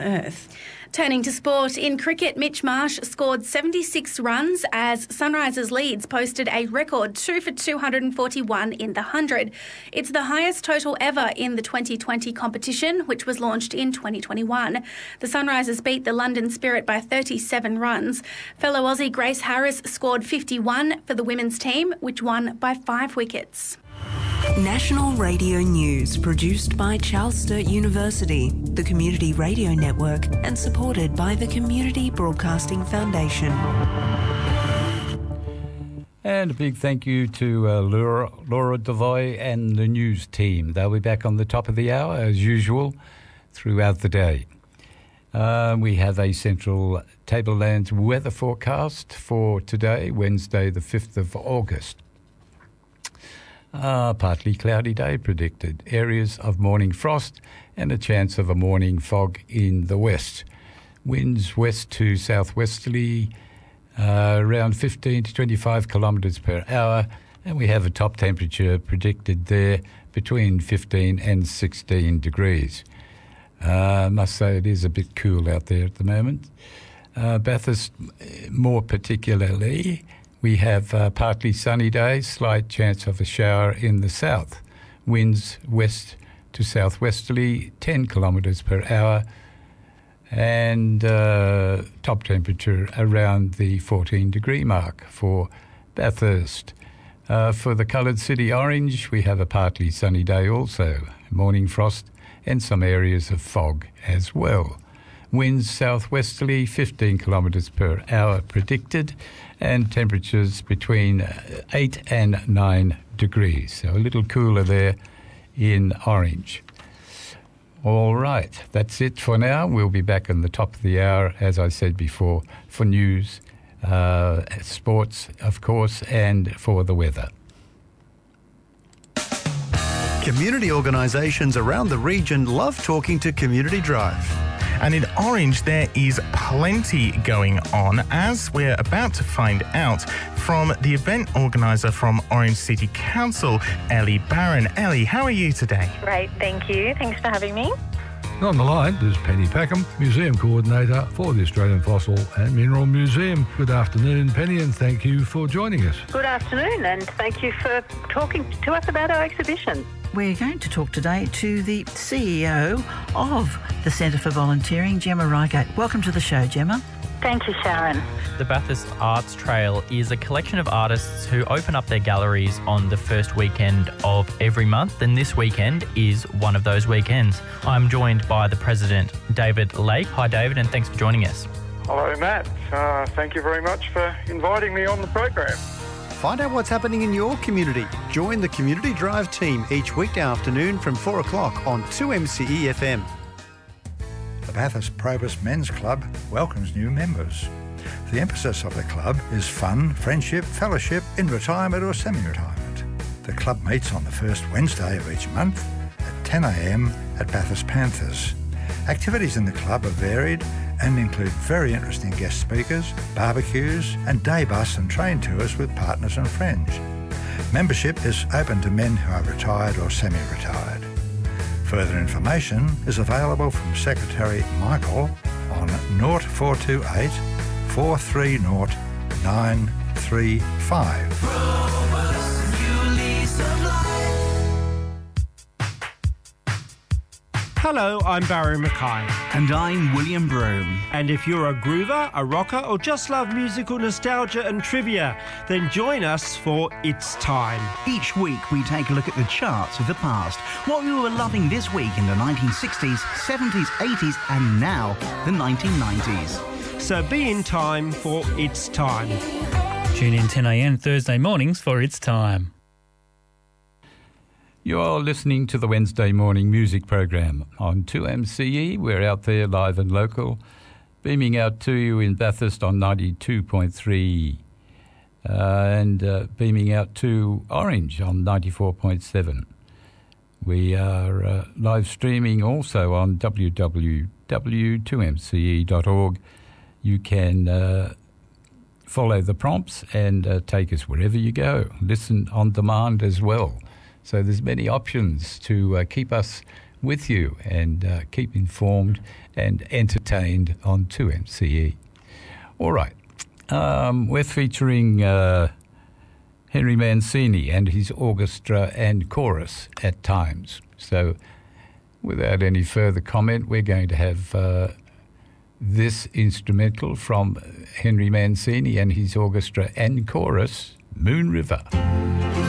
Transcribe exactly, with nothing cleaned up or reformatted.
Earth. Turning to sport, in cricket, Mitch Marsh scored seventy-six runs as Sunrisers Leeds posted a record two for two hundred forty-one in the one hundred. It's the highest total ever in the twenty twenty competition, which was launched in twenty twenty-one. The Sunrisers beat the London Spirit by thirty-seven runs. Fellow Aussie Grace Harris scored fifty-one for the women's team, which won by five wickets. National Radio News, produced by Charles Sturt University, the Community Radio Network, and supported by the Community Broadcasting Foundation. And a big thank you to uh, Laura, Laura Devoy and the news team. They'll be back on the top of the hour, as usual, throughout the day. Uh, we have a Central Tablelands weather forecast for today, Wednesday, the fifth of August. Uh, partly cloudy day predicted. Areas of morning frost and a chance of a morning fog in the west. Winds west to southwesterly uh, around fifteen to twenty-five kilometres per hour, and we have a top temperature predicted there between fifteen and sixteen degrees. I uh, must say it is a bit cool out there at the moment. Uh, Bathurst more particularly, we have uh, partly sunny days, slight chance of a shower in the south. Winds west to southwesterly, ten kilometres per hour, and uh, top temperature around the fourteen degree mark for Bathurst. Uh, for the coloured city Orange, we have a partly sunny day also, morning frost and some areas of fog as well. Winds southwesterly, fifteen kilometres per hour predicted, and temperatures between eight and nine degrees. So a little cooler there in Orange. All right, that's it for now. We'll be back on the top of the hour, as I said before, for news, uh, sports, of course, and for the weather. Community organisations around the region love talking to Community Drive. And in Orange, there is plenty going on, as we're about to find out from the event organiser from Orange City Council, Ellie Barron. Ellie, how are you today? Great, thank you. Thanks for having me. On the line is Penny Packham, Museum Coordinator for the Australian Fossil and Mineral Museum. Good afternoon, Penny, and thank you for joining us. Good afternoon, and thank you for talking to us about our exhibition. We're going to talk today to the C E O of the Centre for Volunteering, Gemma Reigate. Welcome to the show, Gemma. Thank you, Sharon. The Bathurst Arts Trail is a collection of artists who open up their galleries on the first weekend of every month, and this weekend is one of those weekends. I'm joined by the President, David Lake. Hi, David, and thanks for joining us. Hello, Matt. Uh, thank you very much for inviting me on the program. Find out what's happening in your community. Join the Community Drive team each weekday afternoon from four o'clock on two M C E F M. The Bathurst Probus Men's Club welcomes new members. The emphasis of the club is fun, friendship, fellowship in retirement or semi-retirement. The club meets on the first Wednesday of each month at ten a m at Bathurst Panthers. Activities in the club are varied and include very interesting guest speakers, barbecues and day bus and train tours with partners and friends. Membership is open to men who are retired or semi-retired. Further information is available from Secretary Michael on zero four two eight, four three zero, nine three five. Hello, I'm Barry Mackay. And I'm William Broome. And if you're a groover, a rocker, or just love musical nostalgia and trivia, then join us for It's Time. Each week we take a look at the charts of the past, what we were loving this week in the nineteen sixties, seventies, eighties, and now the nineteen nineties. So be in time for It's Time. Tune in ten a m Thursday mornings for It's Time. You're listening to the Wednesday morning music program on two M C E. We're out there live and local, beaming out to you in Bathurst on ninety-two point three uh, and uh, beaming out to Orange on ninety-four point seven. We are uh, live streaming also on w w w dot two m c e dot org. You can uh, follow the prompts and uh, take us wherever you go. Listen on demand as well. So there's many options to uh, keep us with you and uh, keep informed and entertained on two M C E. All right. Um, we're featuring uh, Henry Mancini and his orchestra and chorus at times. So without any further comment, we're going to have uh, this instrumental from Henry Mancini and his orchestra and chorus, Moon River.